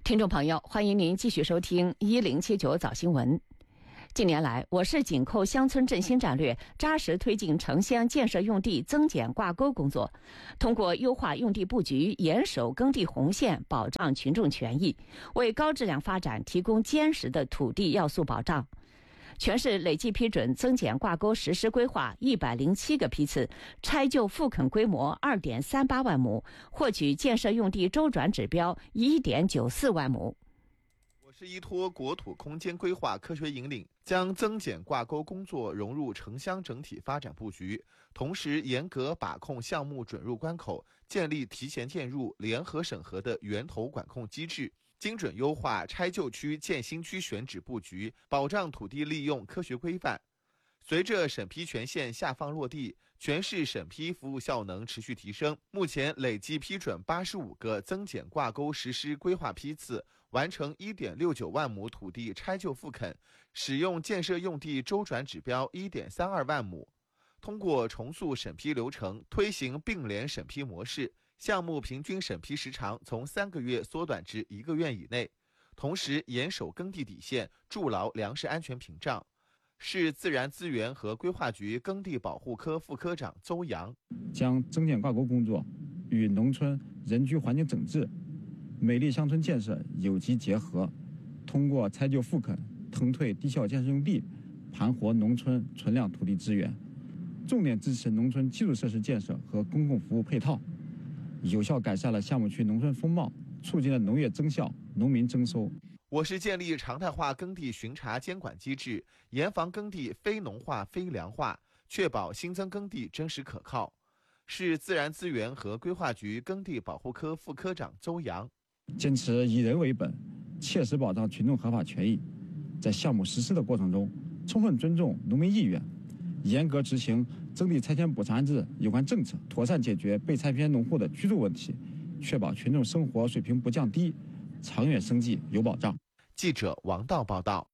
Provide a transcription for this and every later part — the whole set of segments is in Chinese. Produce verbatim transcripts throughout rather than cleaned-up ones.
听众朋友，欢迎您继续收听一零七九早新闻。近年来，我市紧扣乡村振兴战略，扎实推进城乡建设用地增减挂钩工作，通过优化用地布局，严守耕地红线，保障群众权益，为高质量发展提供坚实的土地要素保障。全市累计批准增减挂钩实施规划一百零七个批次，拆旧复垦规模二点三八万亩，获取建设用地周转指标一点九四万亩。 我市依托国土空间规划科学引领，将增减挂钩工作融入城乡整体发展布局，同时严格把控项目准入关口，建立提前介入、联合审核的源头管控机制，精准优化拆旧区建新区选址布局，保障土地利用科学规范。随着审批权限下放落地，全市审批服务效能持续提升，目前累计批准八十五个增减挂钩实施规划批次，完成一点六九万亩土地拆旧复垦，使用建设用地周转指标一点三二万亩。通过重塑审批流程，推行并联审批模式，项目平均审批时长从三个月缩短至一个月以内，同时严守耕地底线，筑牢粮食安全屏障。市自然资源和规划局耕地保护科副科长邹阳将增减挂钩工作与农村人居环境整治、美丽乡村建设有机结合，通过拆旧复垦、腾退低效建设用地，盘活农村存量土地资源，重点支持农村基础设施建设和公共服务配套，有效改善了项目区农村风貌，促进了农业增效、农民增收。 我市建立常态化耕地巡查监管机制，严防耕地非农化、非粮化，确保新增耕地真实可靠。市自然资源和规划局耕地保护科副科长邹阳坚持以人为本，切实保障群众合法权益，在项目实施的过程中，充分尊重农民意愿，严格执行征地拆迁补偿制有关政策，妥善解决被拆迁农户的居住问题，确保群众生活水平不降低，长远生计有保障。 记者王道报道。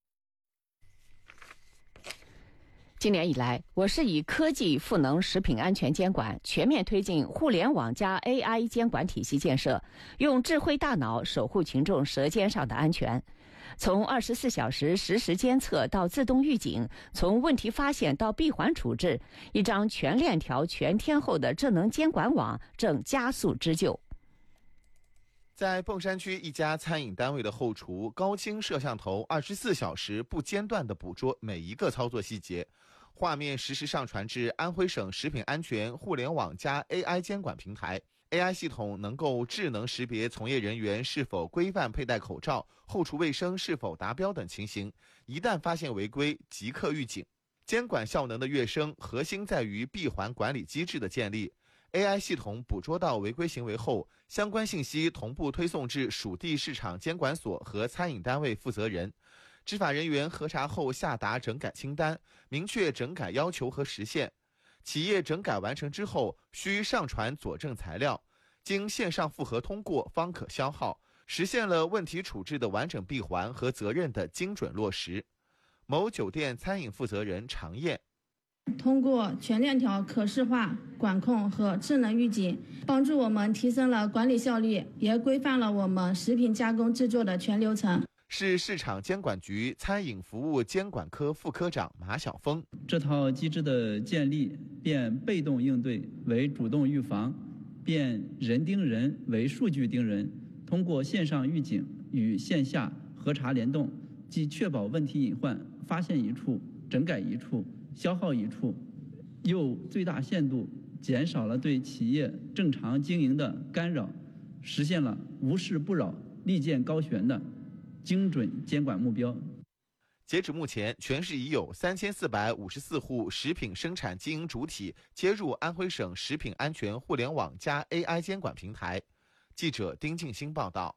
今年以来，我市以科技赋能食品安全监管，全面推进互联网加 A I 监管体系建设，用智慧大脑守护群众舌尖上的安全。从二十四小时实时监测到自动预警，从问题发现到闭环处置，一张全链条全天候的智能监管网正加速织就。 在凤山区一家餐饮单位的后厨，高清摄像头二十四小时不间断地捕捉每一个操作细节，画面实时上传至安徽省食品安全互联网加 A I 监管平台。A I 系统能够智能识别从业人员是否规范佩戴口罩、后厨卫生是否达标等情形，一旦发现违规，即刻预警。监管效能的跃升，核心在于闭环管理机制的建立。A I 系统捕捉到违规行为后，相关信息同步推送至属地市场监管所和餐饮单位负责人，执法人员核查后下达整改清单，明确整改要求和时限。企业整改完成之后，需上传佐证材料，经线上复核通过方可消耗，实现了问题处置的完整闭环和责任的精准落实。某酒店餐饮负责人常燕通过全链条可视化管控和智能预警，帮助我们提升了管理效率，也规范了我们食品加工制作的全流程。 市市场监管局餐饮服务监管科副科长马晓峰， 这套机制的建立，变被动应对为主动预防，变人盯人为数据盯人，通过线上预警与线下核查联动，既确保问题隐患发现一处、整改一处、消耗一处，又最大限度减少了对企业正常经营的干扰，实现了无事不扰、利剑高悬的精准监管目标。 截止目前，全市已有三千四百五十四户食品生产经营主体接入安徽省食品安全互联网加 A I 监管平台。记者丁静兴报道。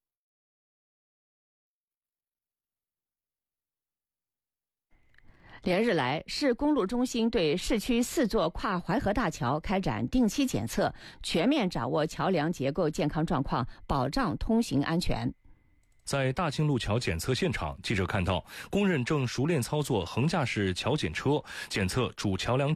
连日来，市公路中心对市区四座跨淮河大桥开展定期检测，全面掌握桥梁结构健康状况，保障通行安全。 在大庆路桥检测现场，记者看到工人正熟练操作横架式桥检车检测主桥梁体。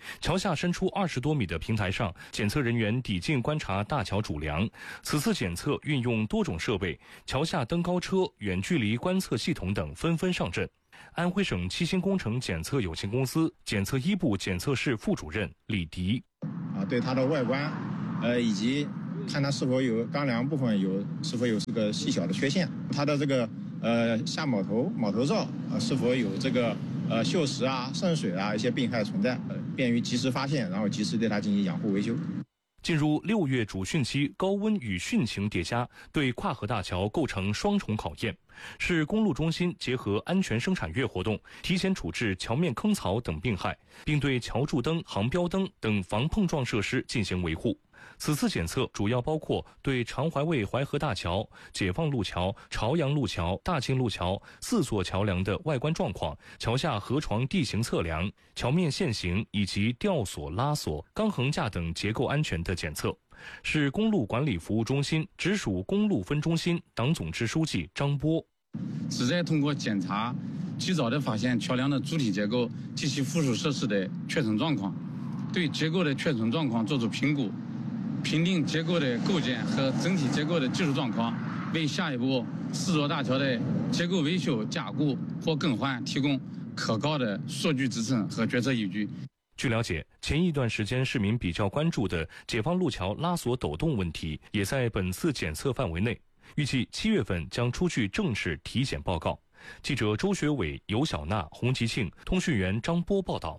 桥下伸出二十多米的平台上，检测人员抵近观察大桥主梁。此次检测运用多种设备，桥下登高车、远距离观测系统等纷纷上阵。安徽省七星工程检测有限公司检测一部检测室副主任李迪啊，对它的外观，呃，以及看它是否有钢梁部分有是否有这个细小的缺陷，它的这个呃下铆头铆头罩啊是否有这个呃锈蚀啊、渗水啊一些病害存在，呃，便于及时发现，然后及时对它进行养护维修。 进入六月主汛期，高温与汛情叠加，对跨河大桥构成双重考验。市公路中心结合安全生产月活动，提前处置桥面坑槽等病害，并对桥柱灯、航标灯等防碰撞设施进行维护。此次检测主要包括对长淮卫淮河大桥、解放路桥、朝阳路桥、大庆路桥四座桥梁的外观状况、桥下河床地形测量、桥面线形以及吊索、拉索、钢横架等结构安全的检测。市公路管理服务中心直属公路分中心党总支书记张波， 旨在通过检查，及早的发现桥梁的主体结构及其附属设施的缺损状况，对结构的缺损状况作出评估，评定结构的构件和整体结构的技术状况，为下一步四座大桥的结构维修、加固或更换提供可靠的数据支撑和决策依据。 据了解，前一段时间市民比较关注的解放路桥拉索抖动问题，也在本次检测范围内。预计七月份将出具正式体检报告。记者周学伟、尤小娜、洪吉庆，通讯员张波报道。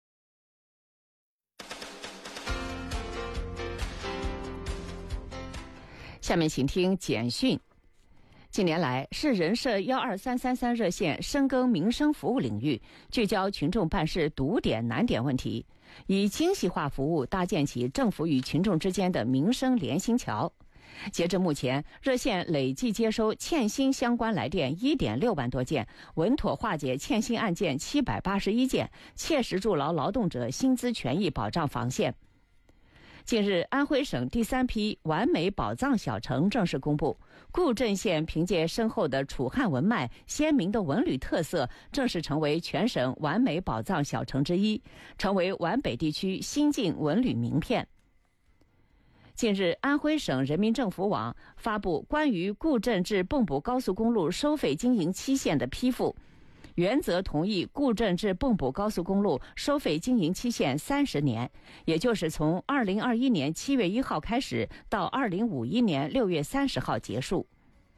下面请听简讯。近年来，市人社幺二三三三热线深耕民生服务领域，聚焦群众办事堵点难点问题，以精细化服务搭建起政府与群众之间的民生连心桥。截至目前，热线累计接收欠薪相关来电 一点六万多件，稳妥化解欠薪案件七百八十一件，切实筑牢劳动者薪资权益保障防线。近日，安徽省第三批完美宝藏小城正式公布。固镇县凭借深厚的楚汉文脉、鲜明的文旅特色，正式成为全省完美宝藏小城之一，成为皖北地区新晋文旅名片。近日，安徽省人民政府网发布关于固镇至蚌埠高速公路收费经营期限的批复，原则同意固镇至蚌埠高速公路收费经营期限三十年，也就是从二零二一年七月一号开始到二零五一年六月三十号结束。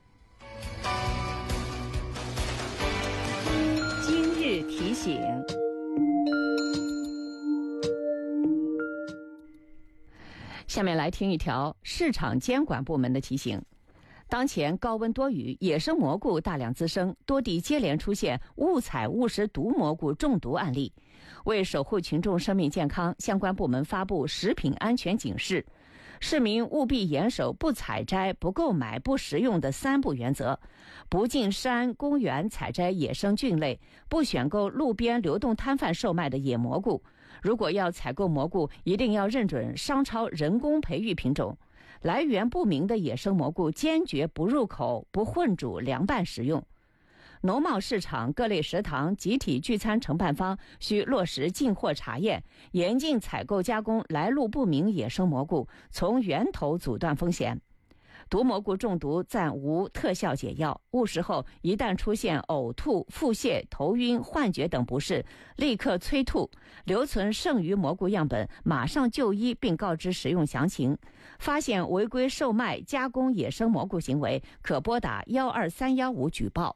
今日提醒。下面来听一条市场监管部门的提醒。当前高温多雨，野生蘑菇大量滋生，多地接连出现误采误食毒蘑菇中毒案例。为守护群众生命健康，相关部门发布食品安全警示，市民务必严守不采摘、不购买、不食用的三不原则，不进山公园采摘野生菌类，不选购路边流动摊贩售卖的野蘑菇。如果要采购蘑菇，一定要认准商超人工培育品种。来源不明的野生蘑菇坚决不入口、不混煮凉拌食用。农贸市场各类食堂集体聚餐承办方需落实进货查验，严禁采购加工来路不明野生蘑菇，从源头阻断风险。毒蘑菇中毒暂无特效解药，误食后一旦出现呕吐、腹泻、头晕、幻觉等不适，立刻催吐，留存剩余蘑菇样本，马上就医并告知食用详情。发现违规售卖、加工野生蘑菇行为，可拨打幺二三幺五举报。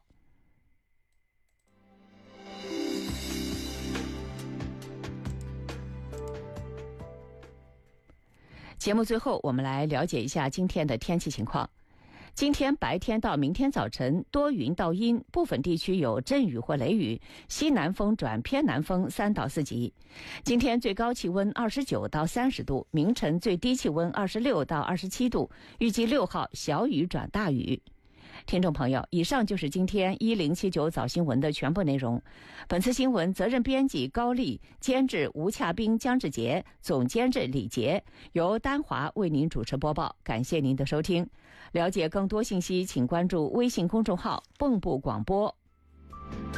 节目最后，我们来了解一下今天的天气情况。今天白天到明天早晨多云到阴，部分地区有阵雨或雷雨，西南风转偏南风三到四级。今天最高气温二十九到三十度，明晨最低气温二十六到二十七度，预计六号小雨转大雨。听众朋友，以上就是今天一零七九早新闻的全部内容。本次新闻责任编辑高丽，监制吴洽斌、姜志杰，总监制李杰，由丹华为您主持播报。感谢您的收听。了解更多信息，请关注微信公众号“蚌埠广播”。